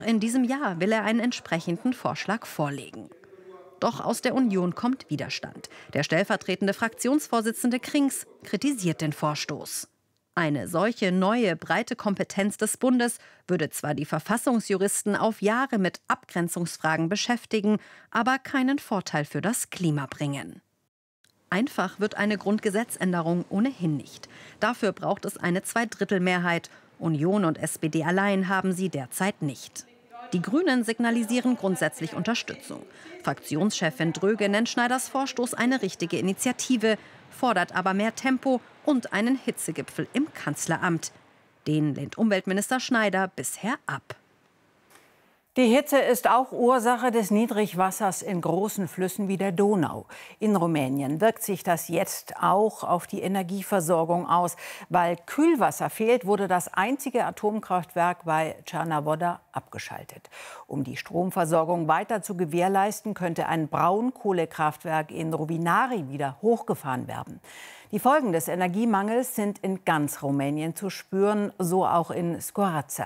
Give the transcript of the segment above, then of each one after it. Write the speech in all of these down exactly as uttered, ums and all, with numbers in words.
In diesem Jahr will er einen entsprechenden Vorschlag vorlegen. Doch aus der Union kommt Widerstand. Der stellvertretende Fraktionsvorsitzende Krings kritisiert den Vorstoß. Eine solche neue, breite Kompetenz des Bundes würde zwar die Verfassungsjuristen auf Jahre mit Abgrenzungsfragen beschäftigen, aber keinen Vorteil für das Klima bringen. Einfach wird eine Grundgesetzänderung ohnehin nicht. Dafür braucht es eine Zweidrittelmehrheit. Union und S P D allein haben sie derzeit nicht. Die Grünen signalisieren grundsätzlich Unterstützung. Fraktionschefin Dröge nennt Schneiders Vorstoß eine richtige Initiative, fordert aber mehr Tempo und einen Hitzegipfel im Kanzleramt. Den lehnt Umweltminister Schneider bisher ab. Die Hitze ist auch Ursache des Niedrigwassers in großen Flüssen wie der Donau. In Rumänien wirkt sich das jetzt auch auf die Energieversorgung aus. Weil Kühlwasser fehlt, wurde das einzige Atomkraftwerk bei Cernavodă abgeschaltet. Um die Stromversorgung weiter zu gewährleisten, könnte ein Braunkohlekraftwerk in Rovinari wieder hochgefahren werden. Die Folgen des Energiemangels sind in ganz Rumänien zu spüren, so auch in Scoarța.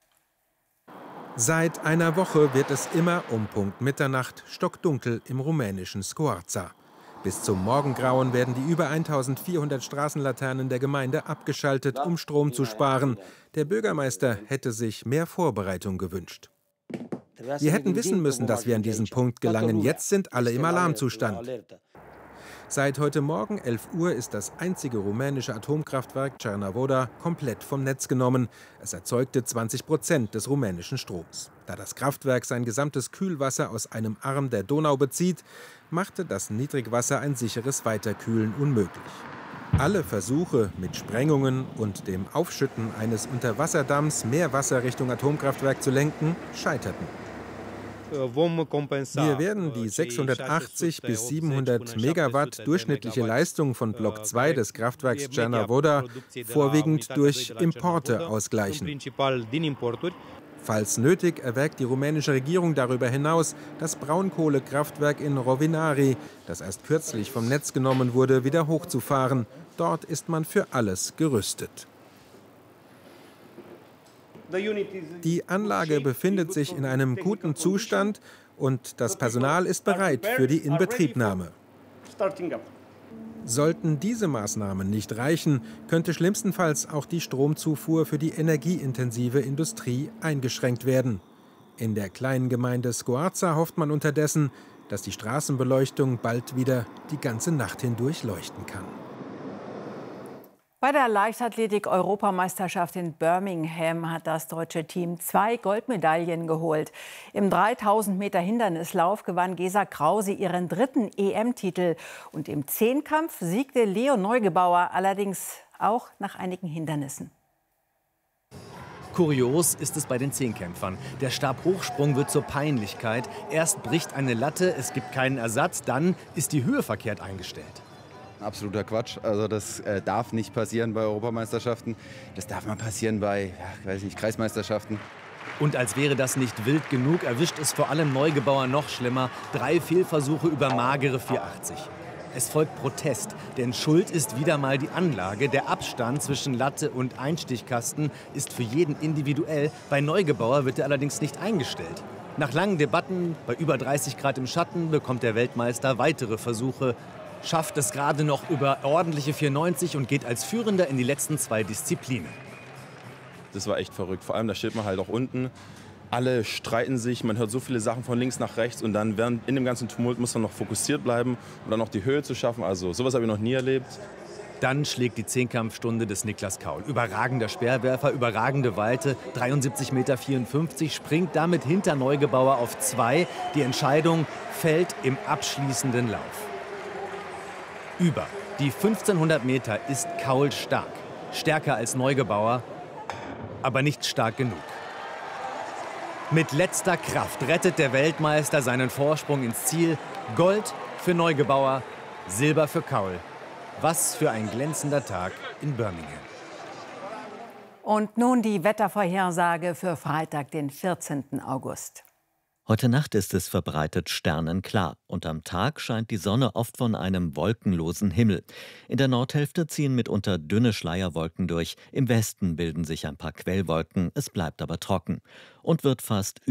Seit einer Woche wird es immer um Punkt Mitternacht stockdunkel im rumänischen Scoarța. Bis zum Morgengrauen werden die über eintausendvierhundert Straßenlaternen der Gemeinde abgeschaltet, um Strom zu sparen. Der Bürgermeister hätte sich mehr Vorbereitung gewünscht. Wir hätten wissen müssen, dass wir an diesen Punkt gelangen. Jetzt sind alle im Alarmzustand. Seit heute Morgen elf Uhr ist das einzige rumänische Atomkraftwerk Cernavodă komplett vom Netz genommen. Es erzeugte zwanzig Prozent des rumänischen Stroms. Da das Kraftwerk sein gesamtes Kühlwasser aus einem Arm der Donau bezieht, machte das Niedrigwasser ein sicheres Weiterkühlen unmöglich. Alle Versuche, mit Sprengungen und dem Aufschütten eines Unterwasserdamms mehr Wasser Richtung Atomkraftwerk zu lenken, scheiterten. Wir werden die sechshundertachtzig bis siebenhundert Megawatt durchschnittliche Leistung von Block zwei des Kraftwerks Cernavodă vorwiegend durch Importe ausgleichen. Falls nötig, erwägt die rumänische Regierung darüber hinaus, das Braunkohlekraftwerk in Rovinari, das erst kürzlich vom Netz genommen wurde, wieder hochzufahren. Dort ist man für alles gerüstet. Die Anlage befindet sich in einem guten Zustand und das Personal ist bereit für die Inbetriebnahme. Sollten diese Maßnahmen nicht reichen, könnte schlimmstenfalls auch die Stromzufuhr für die energieintensive Industrie eingeschränkt werden. In der kleinen Gemeinde Scoarța hofft man unterdessen, dass die Straßenbeleuchtung bald wieder die ganze Nacht hindurch leuchten kann. Bei der Leichtathletik-Europameisterschaft in Birmingham hat das deutsche Team zwei Goldmedaillen geholt. Im dreitausend Meter Hindernislauf gewann Gesa Krause ihren dritten E M-Titel. Und im Zehnkampf siegte Leo Neugebauer, allerdings auch nach einigen Hindernissen. Kurios ist es bei den Zehnkämpfern. Der Stabhochsprung wird zur Peinlichkeit. Erst bricht eine Latte, es gibt keinen Ersatz, dann ist die Höhe verkehrt eingestellt. Absoluter Quatsch. Also das äh, darf nicht passieren bei Europameisterschaften. Das darf mal passieren bei, ja, weiß nicht, Kreismeisterschaften. Und als wäre das nicht wild genug, erwischt es vor allem Neugebauer noch schlimmer. Drei Fehlversuche über magere vier achtzig. Es folgt Protest, denn schuld ist wieder mal die Anlage. Der Abstand zwischen Latte und Einstichkasten ist für jeden individuell. Bei Neugebauer wird er allerdings nicht eingestellt. Nach langen Debatten, bei über dreißig Grad im Schatten, bekommt der Weltmeister weitere Versuche, schafft es gerade noch über ordentliche vier neunzig und geht als Führender in die letzten zwei Disziplinen. Das war echt verrückt. Vor allem, da steht man halt auch unten. Alle streiten sich, man hört so viele Sachen von links nach rechts und dann während, in dem ganzen Tumult muss man noch fokussiert bleiben und dann noch die Höhe zu schaffen. Also sowas habe ich noch nie erlebt. Dann schlägt die Zehnkampfstunde des Niklas Kaul. Überragender Speerwerfer, überragende Weite, dreiundsiebzig Komma vierundfünfzig Meter, springt damit hinter Neugebauer auf zwei. Die Entscheidung fällt im abschließenden Lauf. Über die fünfzehnhundert Meter ist Kaul stark. Stärker als Neugebauer, aber nicht stark genug. Mit letzter Kraft rettet der Weltmeister seinen Vorsprung ins Ziel. Gold für Neugebauer, Silber für Kaul. Was für ein glänzender Tag in Birmingham. Und nun die Wettervorhersage für Freitag, den vierzehnten August. Heute Nacht ist es verbreitet sternenklar und am Tag scheint die Sonne oft von einem wolkenlosen Himmel. In der Nordhälfte ziehen mitunter dünne Schleierwolken durch, im Westen bilden sich ein paar Quellwolken, es bleibt aber trocken und wird fast